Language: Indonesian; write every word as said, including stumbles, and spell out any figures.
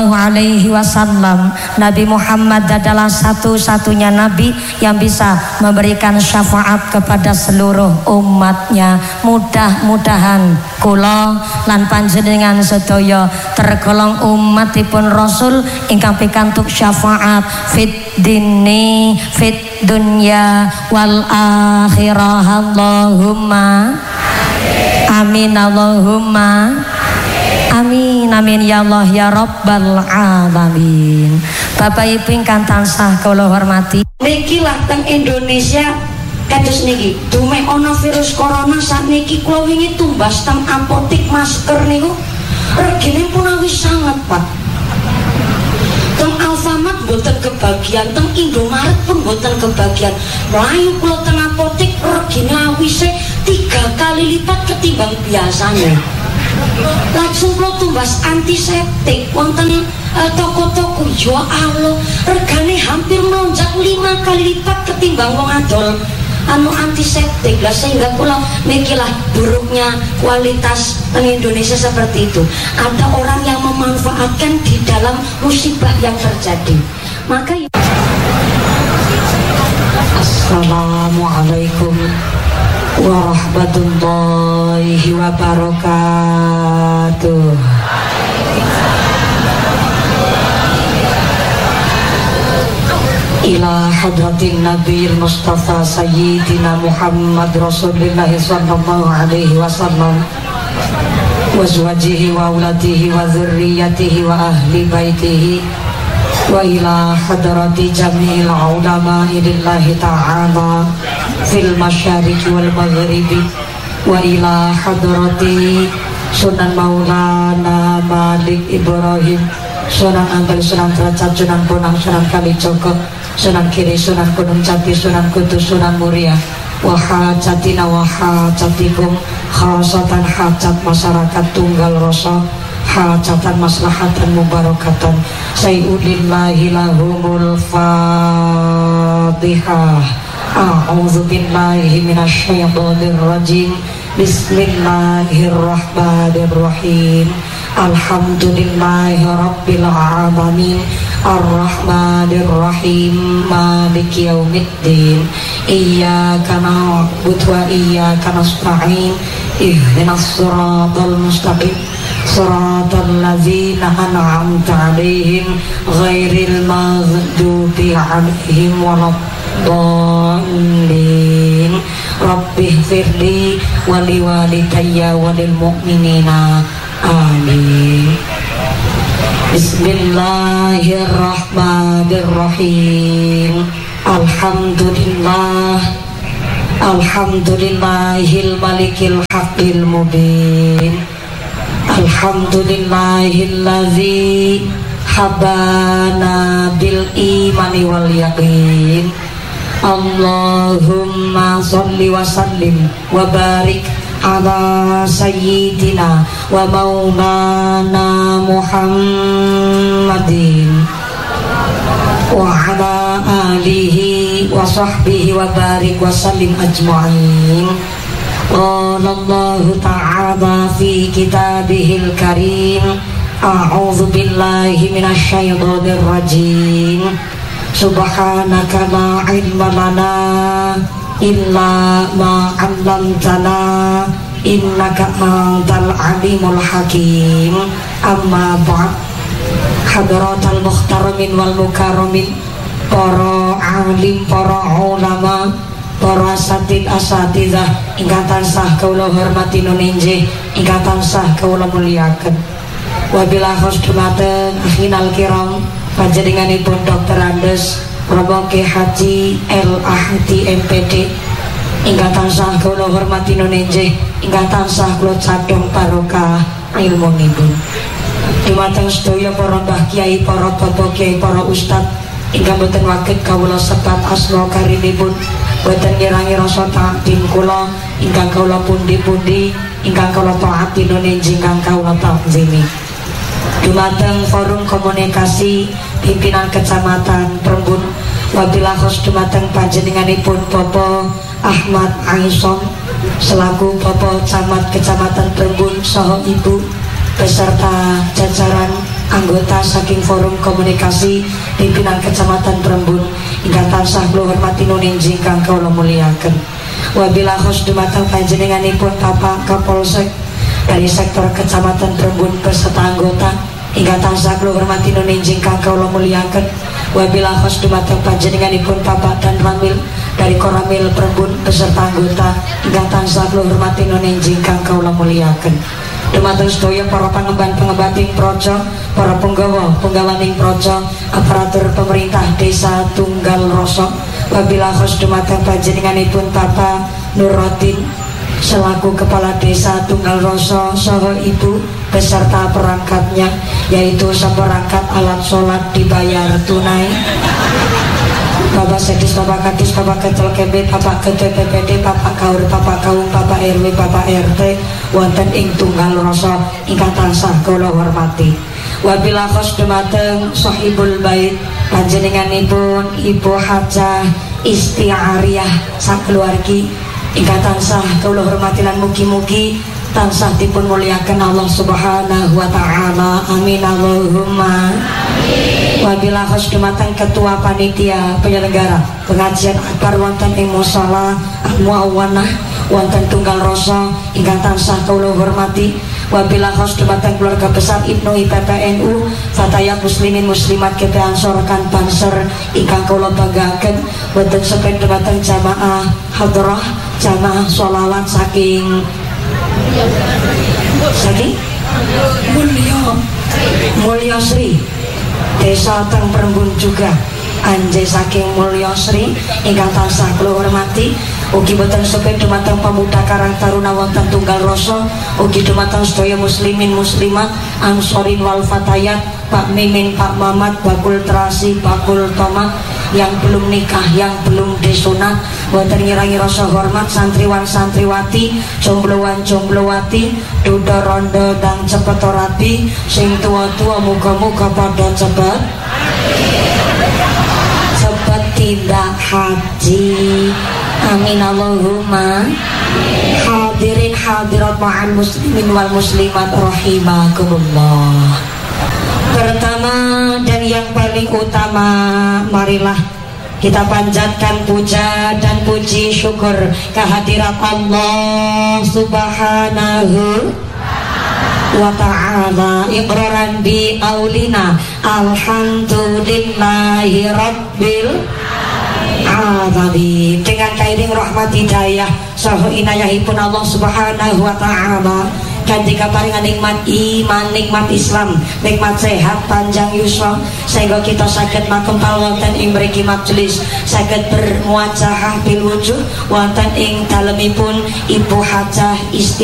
alaihi wasallam. Nabi Muhammad adalah satu-satunya nabi yang bisa memberikan syafaat kepada seluruh umatnya. Mudah-mudahan kula lan panjenengan sedaya tergolong umatipun Rasul ingkang pikantuk syafaat fit dini fit dunya wal akhirah. Allahumma amin. Allahumma amin amin ya Allah ya Rabbal alamin. Bapak Ibu ingkang tansah kula hormati, niki lah teng Indonesia kados niki dume ana virus corona sakniki kula wingi tumbas teng apotik masker niku regine pun awis sangat Pak. Teng Alfamart mboten kebagian, teng Indomaret pun mboten kebagian. Melayu kula teng apotik regine awise tiga kali lipat ketimbang biasanya. Langsung kula tumbas antiseptik wonten uh, toko-toko ya Allah regane hampir melonjak lima kali lipat ketimbang wong adol anu antiseptik lah, sehingga kula mikilah buruknya kualitas di Indonesia seperti itu. Ada orang yang memanfaatkan di dalam musibah yang terjadi. Maka Assalamualaikum warahmatullahi wabarakatuh. Ila hadratin Nabiil Mustafa Sayyidina Muhammad Rasulullah sallallahu alaihi wasallam wa azwajihi wa auladihi wa dzurriyyatihi wa ahli baitihi wa ila hadrati jami'il ulama'i lillahi ta'ala fil masyariqi wal maghribi wa ila hadrati Sunan Maulana Malik Ibrahim Sunan Ampel Sunan Derajat Sunan Bonang Sunan Kalijogo Sunan Kiri Sunan Gunung Jati Sunan Kudus Sunan Muria wa hajatina wa hajatikum khasatan hajat masyarakat tunggal rasa hajatan maslahatan mubarakatan sayyudillahi lahumul fatihah. A'udzu billahi minasyaitonir rajim. Bismillahirrahmanirrahim. Alhamdulillahi rabbil alamin. Ar-Rahmanir-Rahim. Maliki yaumiddin. Iyyaka na'budu wa iyyaka nasta'in. Ihdinas siratal mustaqim. Siratal ladzina an'amta 'alaihim ghairil maghdubi 'alaihim waladdallin. Rabbighfirli wa liwalidayya wa lil mu'minina. Amin. Bismillahirrahmanirrahim. Alhamdulillah. Alhamdulillahil malikil haqqil mubin. Alhamdulillahilladzi habana bil imani wal yaqin. Allahumma sholli wa sallim wa barik ala sayyidina wa maulana Muhammadin wa ala alihi wa sahbihi wa barik wa sallim ajma'in. Qala Allah ta'ala fi kitabihil karim. A'udzu billahi minasyaitonir rajim. Subhanaka la ilma lana illa ma 'allamtana innaka antal alimul hakim. Amma ba'd. Hadratal muhtaramin wal mukarramin, para alim, para ulama, para asatid asatidzah ingkang tansah kula hormati nuninjih, ingkang tansah kula muliaken. Wabillahi khosdumaten akhinal kiram, panjenenganipun Dokter Andes Romo Ki Haji L Ahdi M P D ingkang tansah kula hormati nuninjih, ingkang tansah kula cadhong barokah ilmunipun. Dumateng sedaya para mbah kiai, para bapak kiai, para ustad ingkang boten wakit kawula sebat asma karimipun, boten ngirangi rasa takdim kula ingkang kawula pundi-pundi, ingkang kawula taati nuninjih, ingkang kawula takzimi. Dumateng forum komunikasi pimpinan kecamatan Perembun, wabillahi khos dumateng panjenenganipun Bapak Ahmad Aisom selaku Bapak Camat Kecamatan Perembun saha Ibu beserta jajaran anggota saking Forum Komunikasi Pimpinan Kecamatan Prembun ingkang tansah kula hormati nuninjing kang kula muliaken. Wabila khos dumateng panjenenganipun Bapak Kapolsek dari sektor Kecamatan Prembun beserta anggota ingkang tansah kula hormati nuninjing kang kula muliaken. Wabila khos dumateng panjenenganipun Bapak dan Ramil dari Koramil Prembun beserta anggota ingkang tansah kula hormati nuninjing kang kula muliaken. Dumateng sedaya para pangemban-pengembating projo, para penggawa penggawaning projo, aparatur pemerintah desa Tunggal Roso. Wabila khos dumateng panjenenganipun Bapak Nurodin selaku kepala desa Tunggal Roso saha ibu beserta perangkatnya, yaitu seperangkat alat sholat dibayar tunai. Bapak Sedis, Bapak Kadis, Bapak Ketel K B, Bapak Ketua P P D, Bapak Kaur, Bapak Kaum, Bapak R W, Bapak R T wonten ing Tunggal Roso ingkang tansah kula hormati. Wabila khos dumateng Sahibul Bait panjenenganipun Ibu Hajah Istiariyah sakeluargi ingkang tansah kula hormati lan mugi-mugi tansah dipun muliaken Allah Subhanahu wa taala. Amin Allahumma amin. Wabila khos dumateng ketua panitia penyelenggara pengajian akbar wonten ing musala Al-Muawwanah wonten Tunggal Roso ingkang tansah kula hormati. Wabila khos dumateng keluarga besar Ibnu I P P N U Fatayat Muslimin Muslimat G P Ansor kan Banser ingkang kula banggaken. Wonten sepen dumateng jamaah hadrah jamaah sholawat saking saking Mulya Mulya Sri Desa Teng Prembun juga anjay saking Mulya Sri ingkang tansah kula hormati. Ugi boten sepe dumateng pemuda Karang Taruna wonten Tunggal Roso, ugi dumateng sedaya muslimin muslimat Ansorin wal Fatayat, Pak Mimin, Pak Mamat, Bakul Terasi, Bakul Tomat yang belum nikah, yang belum disunat wonten ngirangi rasa hormat santriwan santriwati, jombloan jomblowati, duda rondo dan cepet rapi, sing tua-tua muga-muga pada cepet cepet tindak haji. Amin Allahumma hadirin hadirat ma'al muslimin wal muslimat rahimakumullah. Pertama dan yang paling utama, marilah kita panjatkan puja dan puji syukur kehadirat Allah Subhanahu wa ta'ala. Iqraran bi aulina alhamdulillahi rabbil alamin. Dengan kairing rahmat hidayah saha inayahipun Allah Subhanahu wa ta'ala kanthi kaparingan nikmat iman, nikmat Islam, nikmat sehat panjang yuswa sehingga kita saged makempal wonten ing mriki majelis, saged bermuajahah bil wujuh wonten ing dalemipun Ibu Hajah Isti